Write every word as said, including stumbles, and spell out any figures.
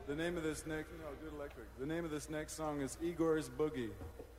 The name of this next no, do it electric. The name of this next song is Igor's Boogie.